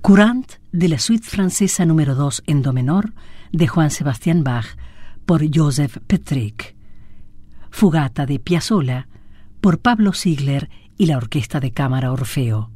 Courant de la suite francesa número 2 en do menor de Johann Sebastian Bach por Joseph Petrick. Fugata de Piazzolla por Pablo Ziegler y la Orquesta de Cámara Orfeo.